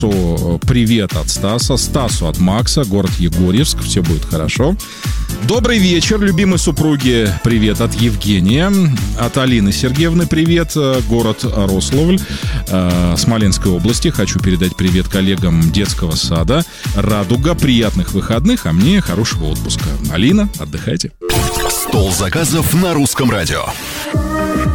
Привет от Стаса, Стасу от Макса, город Егорьевск, все будет хорошо. Добрый вечер, любимой супруге, привет от Евгения, от Алины Сергеевны привет, город Рославль, Смоленской области. Хочу передать привет коллегам детского сада. Радуга, приятных выходных, а мне хорошего отпуска. Алина, отдыхайте. Стол заказов на Русском радио.